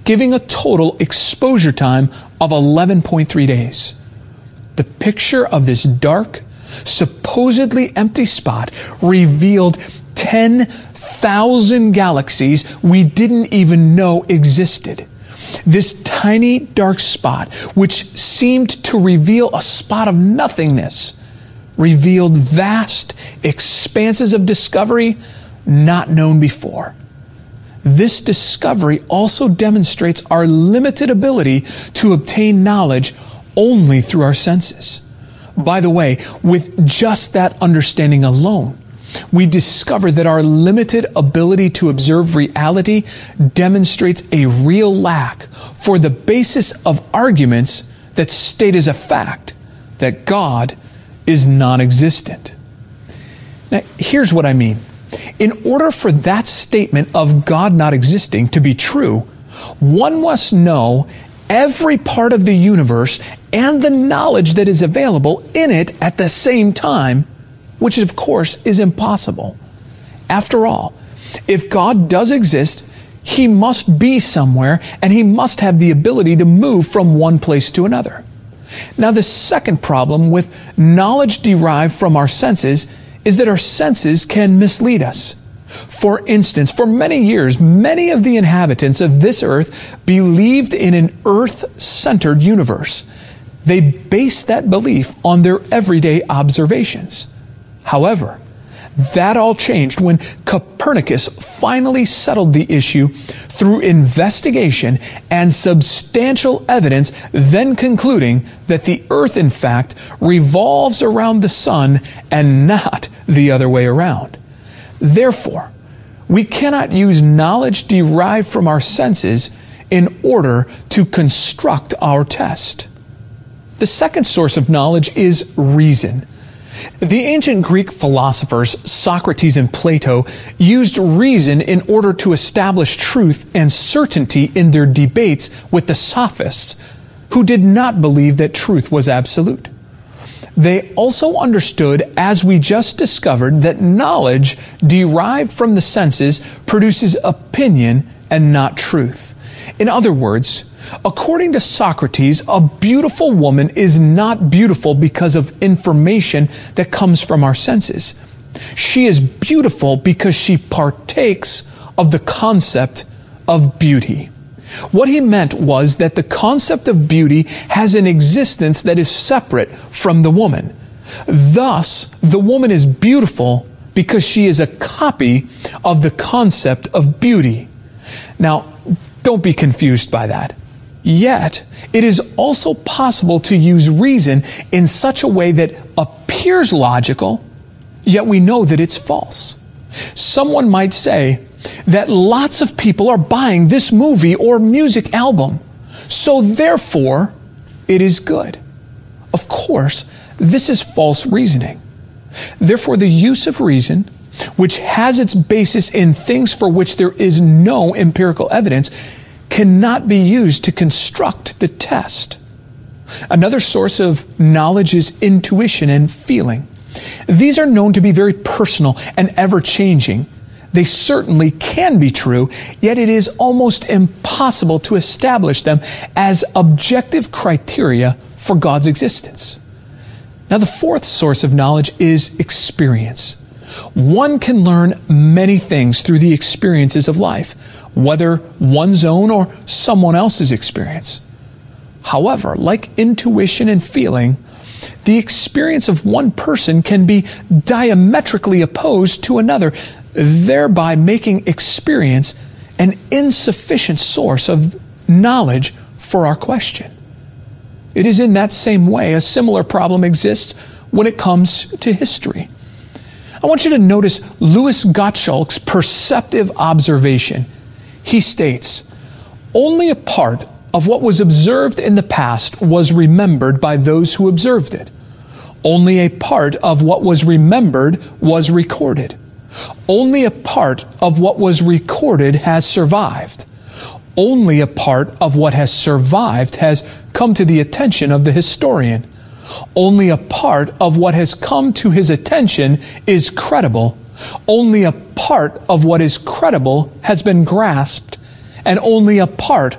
giving a total exposure time of 11.3 days. The picture of this dark, supposedly empty spot revealed 10,000 galaxies we didn't even know existed. This tiny dark spot, which seemed to reveal a spot of nothingness, revealed vast expanses of discovery not known before. This discovery also demonstrates our limited ability to obtain knowledge only through our senses. By the way, with just that understanding alone, we discover that our limited ability to observe reality demonstrates a real lack for the basis of arguments that state as a fact that God is non-existent. Now, here's what I mean. In order for that statement of God not existing to be true, one must know every part of the universe and the knowledge that is available in it at the same time, which of course is impossible. After all, if God does exist, He must be somewhere and He must have the ability to move from one place to another. Now, the second problem with knowledge derived from our senses is that our senses can mislead us. For instance, for many years, many of the inhabitants of this earth believed in an earth-centered universe. They based that belief on their everyday observations. However, that all changed when Copernicus finally settled the issue through investigation and substantial evidence, then concluding that the earth, in fact, revolves around the sun and not the other way around. Therefore, we cannot use knowledge derived from our senses in order to construct our test. The second source of knowledge is reason. The ancient Greek philosophers Socrates and Plato used reason in order to establish truth and certainty in their debates with the sophists, who did not believe that truth was absolute. They also understood, as we just discovered, that knowledge derived from the senses produces opinion and not truth. In other words, according to Socrates, a beautiful woman is not beautiful because of information that comes from our senses. She is beautiful because she partakes of the concept of beauty. What he meant was that the concept of beauty has an existence that is separate from the woman. Thus, the woman is beautiful because she is a copy of the concept of beauty. Now, don't be confused by that. Yet, it is also possible to use reason in such a way that appears logical, yet we know that it's false. Someone might say that lots of people are buying this movie or music album, so therefore it is good. Of course, this is false reasoning. Therefore, the use of reason, which has its basis in things for which there is no empirical evidence, cannot be used to construct the test. Another source of knowledge is intuition and feeling. These are known to be very personal and ever-changing. They certainly can be true, yet it is almost impossible to establish them as objective criteria for God's existence. Now, the fourth source of knowledge is experience. One can learn many things through the experiences of life, whether one's own or someone else's experience. However, like intuition and feeling, the experience of one person can be diametrically opposed to another, thereby making experience an insufficient source of knowledge for our question. It is in that same way a similar problem exists when it comes to history. I want you to notice Louis Gottschalk's perceptive observation. He states, "Only a part of what was observed in the past was remembered by those who observed it. Only a part of what was remembered was recorded. Only a part of what was recorded has survived. Only a part of what has survived has come to the attention of the historian. Only a part of what has come to his attention is credible. Only a part of what is credible has been grasped, and only a part